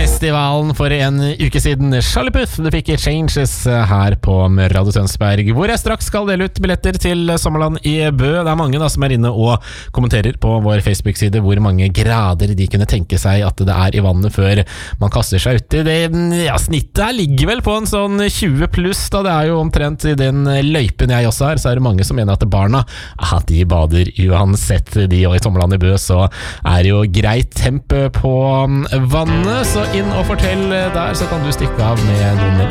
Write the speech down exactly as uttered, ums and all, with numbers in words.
festivalen for en uke siden. Charlie Puth, du fikk Changes her på Radio Tønsberg, hvor jeg straks skal dele ut billetter til Sommerland i Bø. Det er mange da som er inne og kommenterer på vår Facebook-side hvor mange grader de kunne tenke seg at det er i vannet før man kaster seg uti. Det, ja, snittet her ligger vel på en sånn tjue pluss da. Det er jo omtrent i den løypen jeg også er, så er det mange som mener at barna, ah, de bader uansett de, og i Sommerland i Bø så er det jo greit temp på vannet, så inn og fortell der, så kan du stikke av med noen